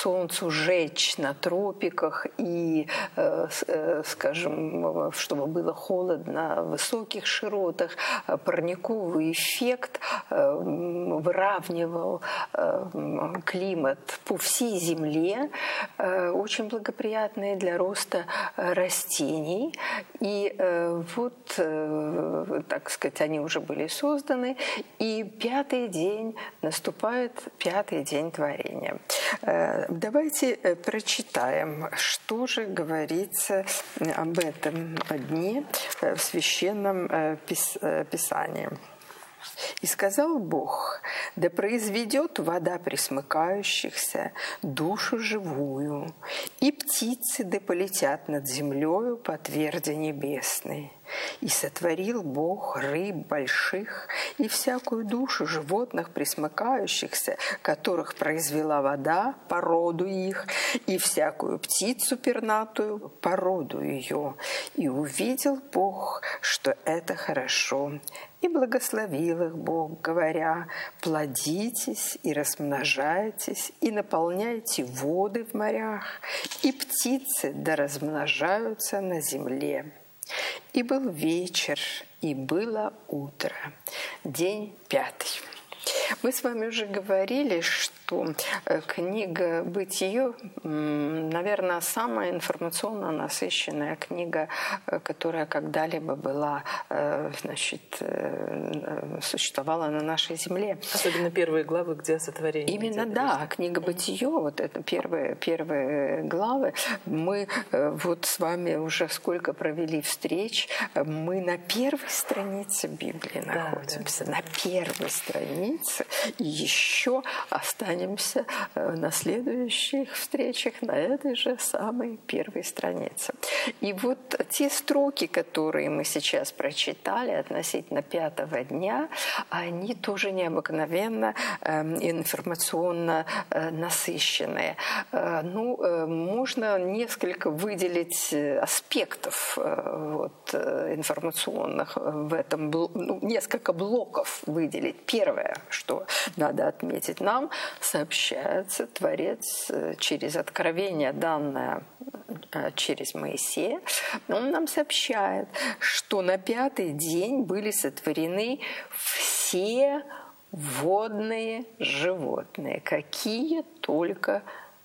солнцу жечь на тропиках и, скажем, чтобы было холодно в высоких широтах. Парниковый эффект выравнивал климат по всей Земле, очень благоприятный для роста растений. И вот, так сказать, они уже были созданы. И пятый день наступает, пятый день творения. Давайте прочитаем, что же говорится об этом дне в Священном Писании. «И сказал Бог, да произведет вода пресмыкающихся душу живую, и птицы да полетят над землею по тверди небесной. И сотворил Бог рыб больших и всякую душу животных пресмыкающихся, которых произвела вода, породу их, и всякую птицу пернатую, породу ее. И увидел Бог, что это хорошо. И благословил их Бог, говоря: плодитесь и размножайтесь, и наполняйте воды в морях, и птицы да размножаются на земле. И был вечер, и было утро». День пятый. Мы с вами уже говорили, что книга «Бытие», наверное, самая информационно насыщенная книга, которая когда-либо была, значит, существовала на нашей земле. Особенно первые главы, где о сотворении. Именно, да, книга «Бытие», вот это первые главы. Мы вот с вами уже сколько провели встреч, мы на первой странице Библии находимся, на первой странице. И еще останемся на следующих встречах на этой же самой первой странице. И вот те строки, которые мы сейчас прочитали относительно пятого дня, они тоже необыкновенно информационно насыщенные. Ну, можно несколько выделить аспектов вот, информационных в этом, ну, несколько блоков выделить. Первое, что надо отметить, нам сообщается Творец через откровение, данное через Моисея. Он нам сообщает, что на пятый день были сотворены все водные животные, какие только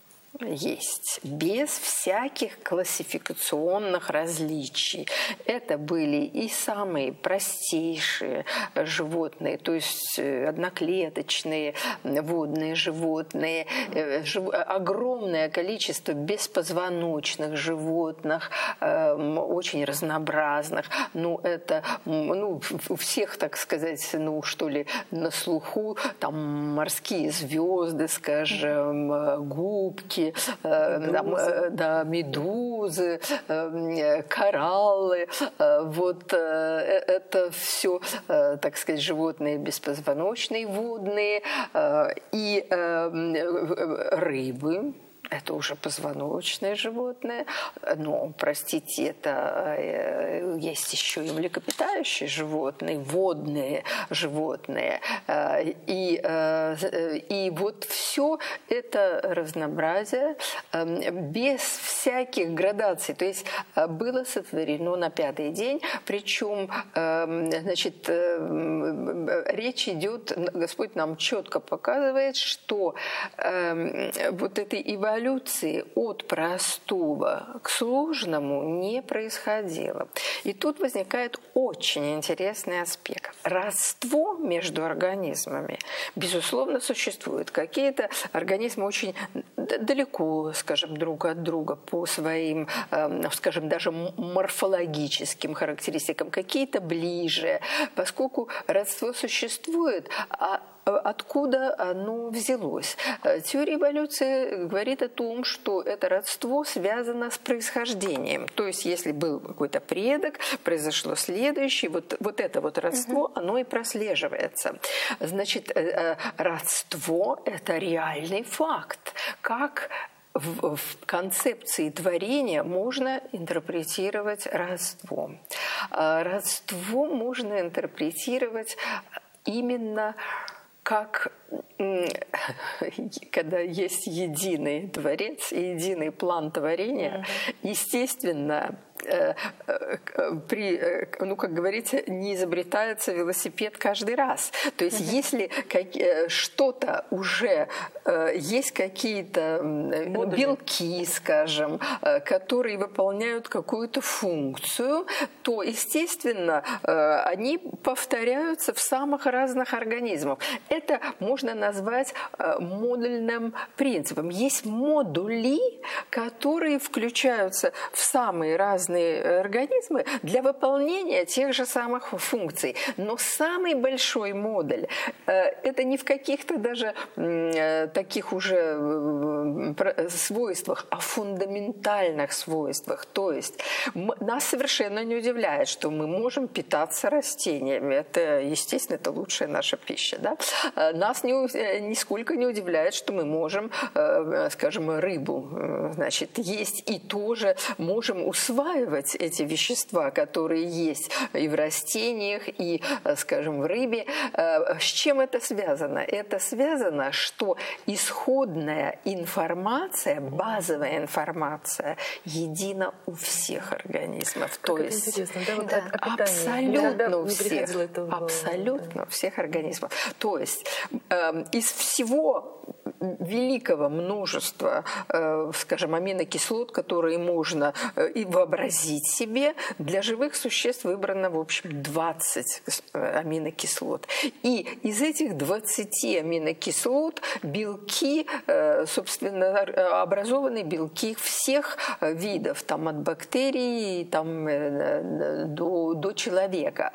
есть, без всяких классификационных различий. Это были и самые простейшие животные, то есть одноклеточные водные животные, огромное количество беспозвоночных животных, очень разнообразных. Ну, это, ну, у всех, так сказать, ну, что ли, на слуху, там морские звезды, скажем, губки, да, медузы, кораллы. Вот это все, так сказать, животные беспозвоночные, водные, и рыбы. Это уже позвоночные животные, но, простите, это есть еще и млекопитающие животные, водные животные. И вот все это разнообразие без всяких градаций. То есть было сотворено на пятый день, причем, значит, речь идет, Господь нам четко показывает, что вот этой эволюции от простого к сложному не происходило. И тут возникает очень интересный аспект. Родство между организмами, безусловно, существует. Какие-то организмы очень далеко, скажем, друг от друга по своим, скажем, даже морфологическим характеристикам, какие-то ближе, поскольку родство существует, откуда оно взялось. Теория эволюции говорит о том, что это родство связано с происхождением. То есть, если был какой-то предок, произошло следующее, вот это вот родство, оно и прослеживается. Значит, родство – это реальный факт. Как в концепции творения можно интерпретировать родство? Родство можно интерпретировать именно как когда есть единый творец и единый план творения, естественно, как говорится, не изобретается велосипед каждый раз. То есть, если что-то уже есть какие-то белки, скажем, которые выполняют какую-то функцию, то, естественно, они повторяются в самых разных организмах. Это можно назвать модульным принципом. Есть модули, которые включаются в самые разные организмы для выполнения тех же самых функций. Но самый большой модуль это не в каких-то даже таких уже свойствах, а фундаментальных свойствах. То есть нас совершенно не удивляет, что мы можем питаться растениями. Это, естественно, это лучшая наша пища. Да? Нас нисколько не удивляет, что мы можем, скажем, рыбу, значит, есть и тоже можем усваивать эти вещества, которые есть и в растениях, и, скажем, в рыбе. С чем это связано? Это связано, что исходная информация, базовая информация едина у всех организмов. Как то есть интересно, да? Вот абсолютно у всех. Абсолютно у всех организмов. То есть из всего великого множества, скажем, аминокислот, которые можно и вообразить себе, для живых существ выбрано, в общем, 20 аминокислот. И из этих 20 аминокислот белки, собственно, образованы белки всех видов, там, от бактерий там, до человека.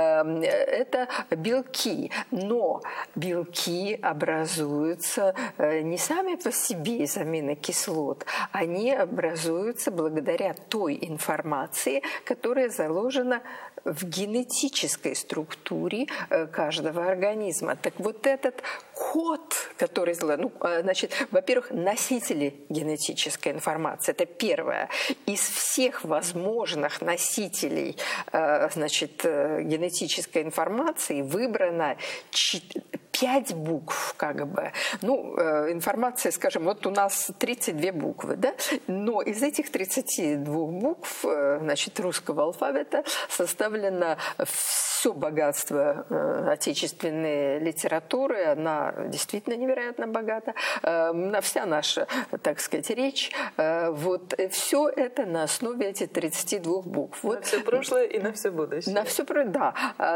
Это белки. Но белки образуются не сами по себе из аминокислот, они образуются благодаря той информации, которая заложена в генетической структуре каждого организма. Так вот этот код, который значит, во-первых, носители генетической информации, это первое. Из всех возможных носителей, значит, генетической информации выбрано 5 букв, как бы. Информация, скажем, вот у нас 32 буквы, да? Но из этих 32 букв, значит, русского алфавита составлено все богатство отечественной литературы, она действительно невероятно богата, вся наша, так сказать, речь, вот все это на основе этих 32 букв. На все прошлое и на все будущее. На все, да.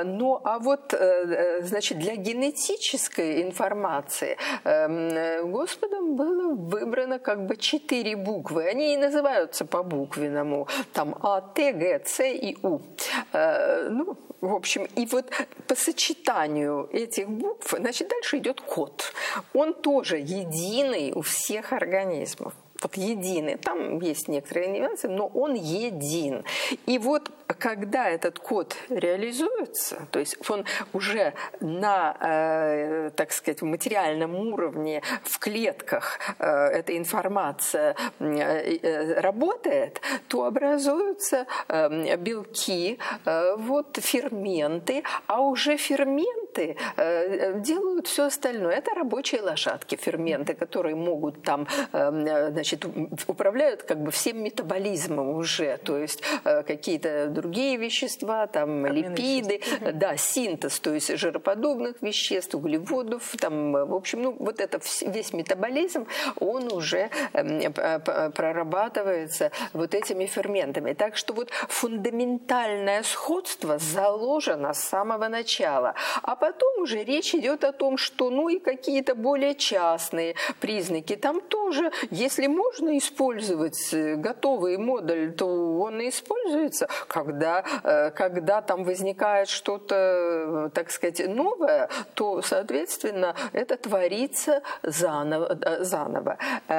Значит, для генетической информации Господом было выбрано как бы 4 буквы. Они и называются по-буквенному. Там А, Т, Г, Ц и У. В общем, и вот по сочетанию этих букв, значит, дальше идет код. Он тоже единый у всех организмов. Вот единый. Там есть некоторые нюансы, но он един. И вот когда этот код реализуется, то есть он уже на, так сказать, материальном уровне в клетках эта информация работает, то образуются белки, вот ферменты, а уже ферменты делают все остальное. Это рабочие лошадки, ферменты, которые могут там, значит, управляют как бы всем метаболизмом уже, то есть какие-то другие вещества, там липиды, да, синтез, то есть жироподобных веществ, углеводов, там, в общем, вот это весь метаболизм, он уже прорабатывается вот этими ферментами. Так что вот фундаментальное сходство заложено с самого начала. А потом уже речь идет о том, что, и какие-то более частные признаки. Там тоже, если можно использовать готовый модуль, то он и используется. Когда там возникает что-то, так сказать, новое, то, соответственно, это творится заново.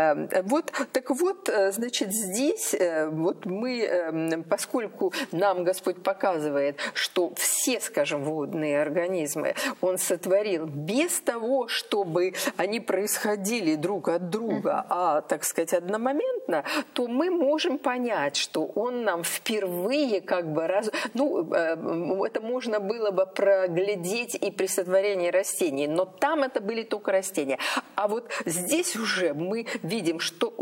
Значит, здесь вот мы, поскольку нам Господь показывает, что все, скажем, водные организмы которые Он сотворил, без того, чтобы они происходили друг от друга, а, так сказать, одномоментно, то мы можем понять, что Он нам впервые как бы это можно было бы проглядеть и при сотворении растений, но там это были только растения. А вот здесь уже мы видим, что